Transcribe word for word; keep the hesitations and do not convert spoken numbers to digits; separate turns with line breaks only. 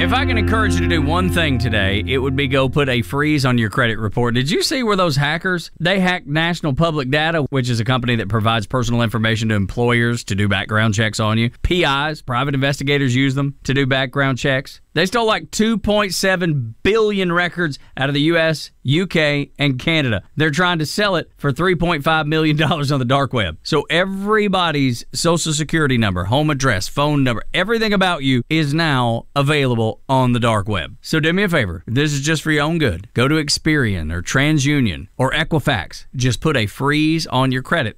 If I can encourage you to do one thing today, it would be go put a freeze on your credit report. Did you see where those hackers, they hacked National Public Data, which is a company that provides personal information to employers to do background checks on you. P Is, private investigators, use them to do background checks. They stole like two point seven billion records out of the U S, U K, and Canada. They're trying to sell it for three point five million dollars on the dark web. So everybody's social security number, home address, phone number, everything about you is now available on the dark web. So do me a favor. This is just for your own good. Go to Experian or TransUnion or Equifax. Just put a freeze on your credit.